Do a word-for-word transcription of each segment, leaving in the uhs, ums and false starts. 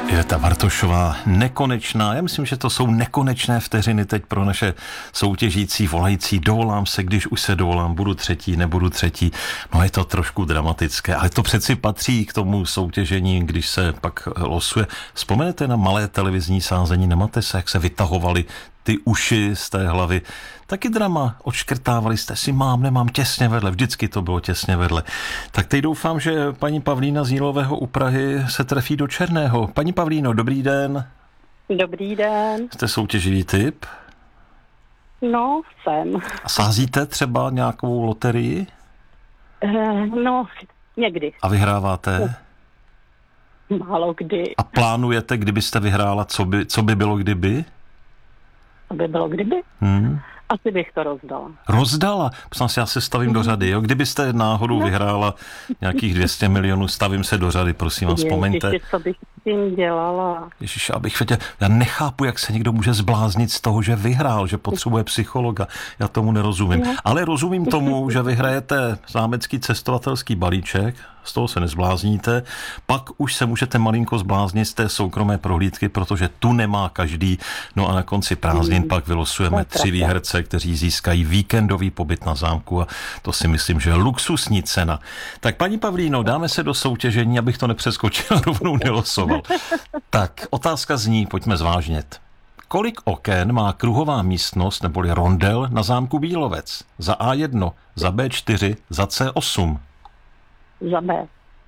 Iveta Bartošová, nekonečná. Já myslím, že to jsou nekonečné vteřiny teď pro naše soutěžící, volající. Dovolám se, když už se dovolám, budu třetí, nebudu třetí. No je to trošku dramatické, ale to přeci patří k tomu soutěžení, když se pak losuje. Vzpomenete na malé televizní sázení, nemáte se, jak se vytahovali ty uši z té hlavy. Taky drama, odškrtávali jste si, mám, nemám, těsně vedle, vždycky to bylo těsně vedle. Tak teď doufám, že paní Pavlína z Jílového u Prahy se trefí do černého. Paní Pavlíno, dobrý den. Dobrý den. Jste soutěživý typ? No, jsem. A sázíte třeba nějakou loterii? Eh, no, někdy. A vyhráváte? Málo kdy. A plánujete, kdybyste vyhrála, co by, co by bylo kdyby? To by bylo kdyby? Hmm. Asi bych to rozdala. Rozdala? Prosím, já se stavím do řady. Jo? Kdybyste náhodou no. vyhrála nějakých dvě stě milionů, stavím se do řady, prosím vás, vzpomeňte. Ježiši, co bych s tím dělala? Ježiš, abych věděl, já nechápu, jak se někdo může zbláznit z toho, že vyhrál, že potřebuje psychologa. Já tomu nerozumím. No. Ale rozumím tomu, že vyhrajete zámecký cestovatelský balíček, z toho se nezblázníte, pak už se můžete malinko zbláznit z té soukromé prohlídky, protože tu nemá každý. No a na konci prázdnin mm. pak vylosujeme tři výherce, kteří získají víkendový pobyt na zámku a to si myslím, že je luxusní cena. Tak paní Pavlíno, dáme se do soutěžení, abych to nepřeskočil, rovnou nelosoval. Tak, otázka zní, pojďme zvážnět. Kolik oken má kruhová místnost neboli rondel na zámku Bílovec? Za A jedna, za B čtyři, za C osm. Za B.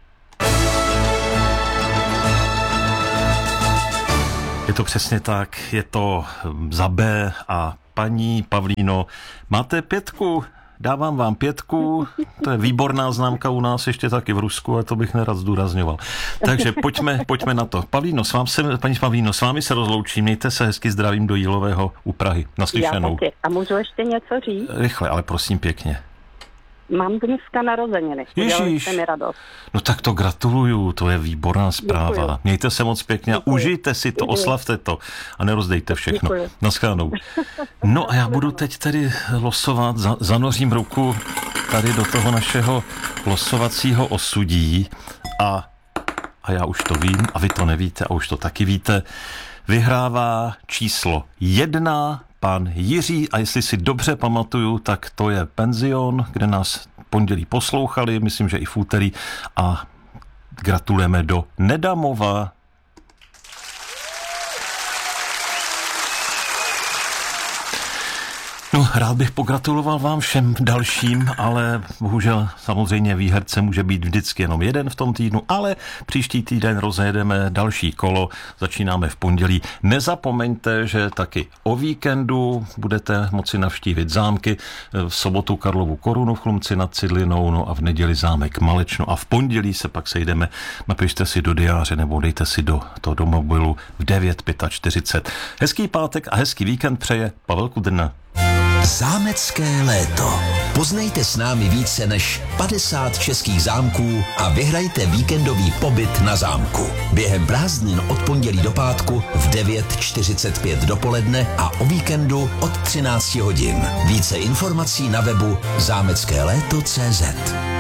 Je to přesně tak, je to za B a paní Pavlíno, máte pětku, dávám vám pětku, to je výborná známka u nás, ještě taky v Rusku, ale to bych nerad zdůrazňoval. Takže pojďme, pojďme na to. Pavlíno, s vám se, paní Pavlíno, s vámi se rozloučím, mějte se hezky, zdravím do Jílového u Prahy. Naslyšenou. Já taky. A můžu ještě něco říct? Rychle, ale prosím pěkně. Mám dneska narozeniny. Udělali jste mi radost. No tak to gratuluju, to je výborná zpráva. Děkuju. Mějte se moc pěkně a Děkuju. Užijte si to, Děkuju. Oslavte to a nerozdejte všechno. Děkuju. Naschledanou. No a já budu teď tedy losovat, za, zanořím ruku tady do toho našeho losovacího osudí a, a já už to vím a vy to nevíte a už to taky víte. Vyhrává číslo jedna pan Jiří a jestli si dobře pamatuju, tak to je penzion, kde nás pondělí poslouchali, myslím, že i v úterý a gratulujeme do Nedamova. No, rád bych pogratuloval vám všem dalším, ale bohužel samozřejmě výherce může být vždycky jenom jeden v tom týdnu, ale příští týden rozjedeme další kolo, začínáme v pondělí. Nezapomeňte, že taky o víkendu budete moci navštívit zámky, v sobotu Karlovu Korunu v Chlumci nad Cidlinou, no a v neděli zámek Malečno a v pondělí se pak sejdeme, napište si do diáře nebo dejte si do, to do mobilu v devět čtyřicet pět. Hezký pátek a hezký víkend přeje Pavel Kudrna. Zámecké léto. Poznejte s námi více než padesát českých zámků a vyhrajte víkendový pobyt na zámku. Během prázdnin od pondělí do pátku v devět čtyřicet pět dopoledne a o víkendu od třináct hodin. Více informací na webu zámecké léto tečka cé zet.